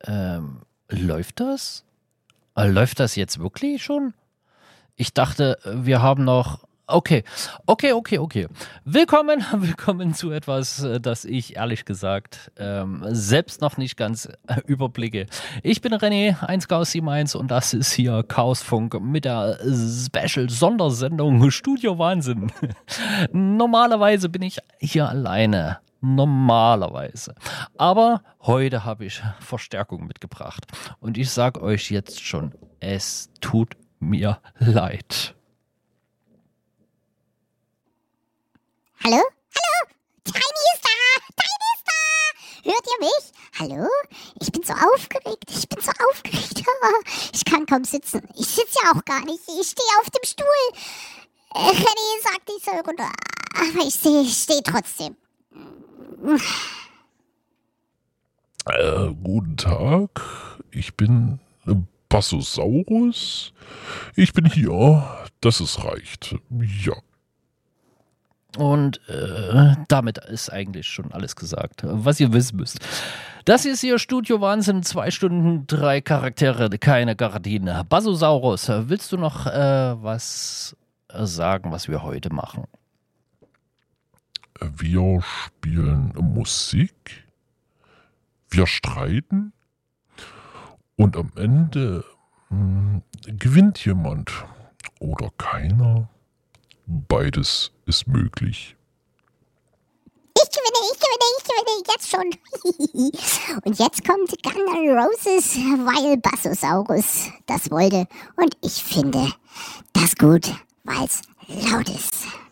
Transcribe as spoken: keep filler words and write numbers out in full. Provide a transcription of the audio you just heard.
Ähm, läuft das? Äh, läuft das jetzt wirklich schon? Ich dachte, wir haben noch... Okay, okay, okay, okay. Willkommen, willkommen zu etwas, äh, das ich ehrlich gesagt ähm, selbst noch nicht ganz äh, überblicke. Ich bin René, eins Chaos sieben eins und das ist hier Chaosfunk mit der Special-Sondersendung Studio Wahnsinn. Normalerweise bin ich hier alleine. Normalerweise. Aber heute habe ich Verstärkung mitgebracht. Und ich sage euch jetzt schon, es tut mir leid. Hallo? Hallo? Tiny ist da! Tiny ist da! Hört ihr mich? Hallo? Ich bin so aufgeregt. Ich bin so aufgeregt. Ich kann kaum sitzen. Ich sitze ja auch gar nicht. Ich stehe auf dem Stuhl. Äh, René sagt, ich soll runter. Aber ich stehe ich steh trotzdem. Äh, guten Tag. Ich bin äh, Bassosaurus. Ich bin hier. Das ist reicht. Ja. Und äh, damit ist eigentlich schon alles gesagt, was ihr wissen müsst. Das ist hier Studio Wahnsinn, zwei Stunden, drei Charaktere, keine Gardine. Bassosaurus, willst du noch äh, was sagen, was wir heute machen? Wir spielen Musik, wir streiten und am Ende mh, gewinnt jemand oder keiner. Beides ist möglich. Ich gewinne, ich gewinne, ich gewinne, jetzt schon. Und jetzt kommt Guns N' Roses, weil Bassosaurus das wollte. Und ich finde das gut, weil es laut ist.